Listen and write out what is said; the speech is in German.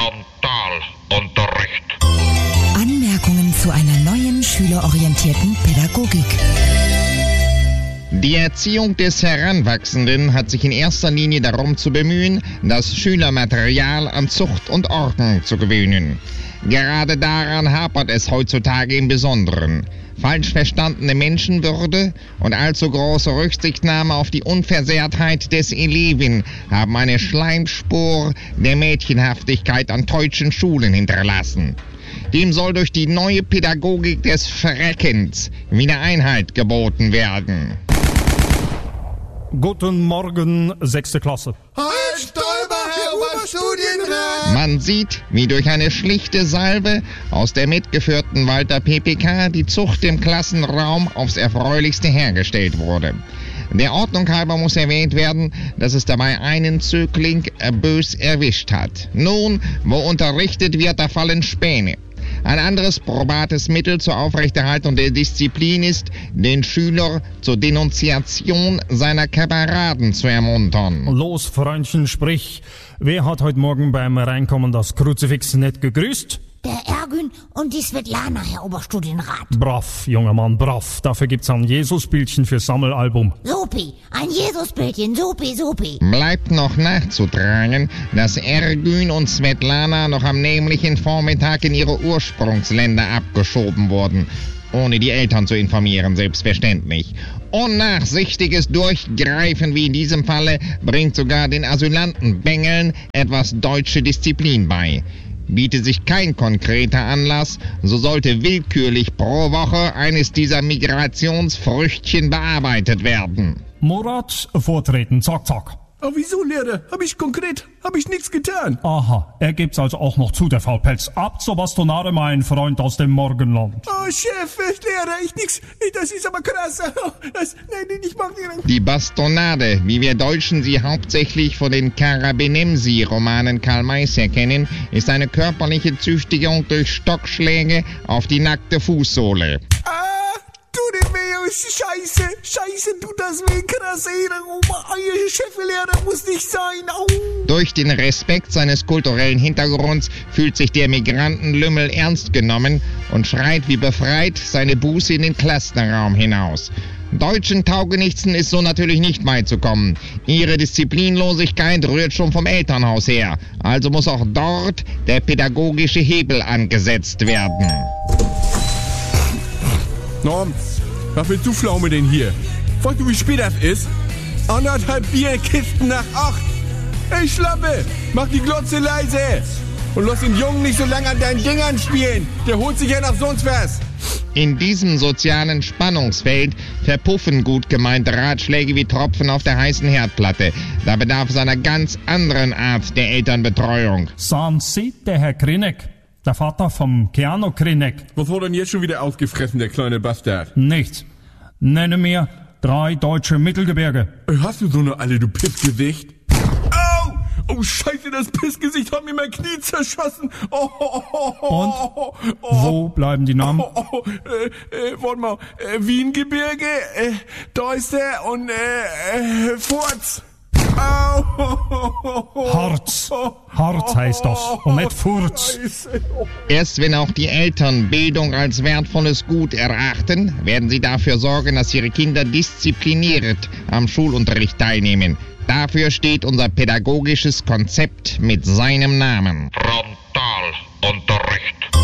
Frontalunterricht. Anmerkungen zu einer neuen schülerorientierten Pädagogik. Die Erziehung des Heranwachsenden hat sich in erster Linie darum zu bemühen, das Schülermaterial an Zucht und Ordnung zu gewöhnen. Gerade daran hapert es heutzutage im Besonderen. Falsch verstandene Menschenwürde und allzu große Rücksichtnahme auf die Unversehrtheit des Eleven haben eine Schleimspur der Mädchenhaftigkeit an deutschen Schulen hinterlassen. Dem soll durch die neue Pädagogik des Schreckens wieder Einhalt geboten werden. Guten Morgen, 6. Klasse. Halt, Stolper, Herr Oberstudienrat! Man sieht, wie durch eine schlichte Salve aus der mitgeführten Walter PPK die Zucht im Klassenraum aufs Erfreulichste hergestellt wurde. Der Ordnung halber muss erwähnt werden, dass es dabei einen Zögling bös erwischt hat. Nun, wo unterrichtet wird, da fallen Späne. Ein anderes probates Mittel zur Aufrechterhaltung der Disziplin ist, den Schüler zur Denunziation seiner Kameraden zu ermuntern. Los, Freundchen, sprich. Wer hat heute Morgen beim Reinkommen das Kruzifix nicht gegrüßt? Der Ergün und die Svetlana, Herr Oberstudienrat. Brav, junger Mann, brav. Dafür gibt's ein Jesusbildchen für Sammelalbum. Supi, ein Jesusbildchen, supi. Bleibt noch nachzutragen, dass Ergün und Svetlana noch am nämlichen Vormittag in ihre Ursprungsländer abgeschoben wurden. Ohne die Eltern zu informieren, selbstverständlich. Unnachsichtiges Durchgreifen wie in diesem Falle bringt sogar den Asylantenbengeln etwas deutsche Disziplin bei. Biete sich kein konkreter Anlass, so sollte willkürlich pro Woche eines dieser Migrationsfrüchtchen bearbeitet werden. Murat, vortreten, zack, zack. Oh, wieso, Lehrer? Hab ich nichts getan. Aha, er gibt's also auch noch zu, der Faulpelz. Ab zur Bastonade, mein Freund aus dem Morgenland. Oh, Chef, Lehrer, das ist aber krass. Nein, ich mag nicht. Die Bastonade, wie wir Deutschen sie hauptsächlich von den Karabenemsi-Romanen Karl Mays kennen, ist eine körperliche Züchtigung durch Stockschläge auf die nackte Fußsohle. Tut weh, Scheiße, tut das weh, krass, ey, Cheflehrer muss nicht sein, au. Durch den Respekt seines kulturellen Hintergrunds fühlt sich der Migrantenlümmel ernst genommen und schreit wie befreit seine Buße in den Klassenraum hinaus. Deutschen Taugenichtsen ist so natürlich nicht beizukommen. Ihre Disziplinlosigkeit rührt schon vom Elternhaus her, also muss auch dort der pädagogische Hebel angesetzt werden. Norm, was willst du Pflaume denn hier? Weißt du, wie spät das ist? 1,5 Bierkisten nach 8. Ey, Schlappe, mach die Glotze leise. Und lass den Jungen nicht so lange an deinen Dingern spielen. Der holt sich ja nach sonst was. In diesem sozialen Spannungsfeld verpuffen gut gemeinte Ratschläge wie Tropfen auf der heißen Herdplatte. Da bedarf es einer ganz anderen Art der Elternbetreuung. Sahen Sie, der Herr Krinek? Der Vater vom Keanu Krinek. Was wurde denn jetzt schon wieder ausgefressen, der kleine Bastard? Nichts. Nenne mir 3 deutsche Mittelgebirge. Hast du so eine Alte, du Pissgesicht? Au! Oh, Scheiße, das Pissgesicht hat mir mein Knie zerschossen. Und? Wo bleiben die Namen? Warte mal. Wiengebirge, da ist der und, Furz. Harz heißt das und nicht Furz. Erst wenn auch die Eltern Bildung als wertvolles Gut erachten, werden sie dafür sorgen, dass ihre Kinder diszipliniert am Schulunterricht teilnehmen. Dafür steht unser pädagogisches Konzept mit seinem Namen. Frontalunterricht.